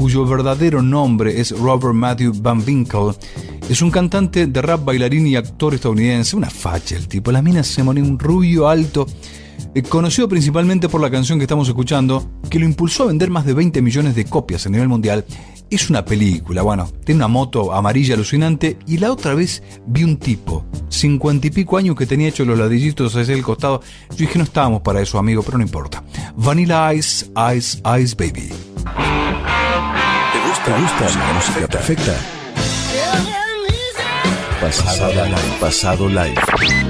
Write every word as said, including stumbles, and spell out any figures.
cuyo verdadero nombre es Robert Matthew Van Winkle, es un cantante de rap, bailarín y actor estadounidense. Una facha el tipo, la mina se pone un rubio alto, eh, conocido principalmente por la canción que estamos escuchando, que lo impulsó a vender más de veinte millones de copias a nivel mundial. Es una película, bueno, tiene una moto amarilla alucinante, y la otra vez vi un tipo, cincuenta y pico años, que tenía hecho los ladrillitos hacia el costado. Yo dije, no estábamos para eso, amigo, pero no importa. Vanilla Ice, Ice, Ice Baby. ¿Te gusta, ¿Te gusta la música perfecta? Pasado live. Pasado live.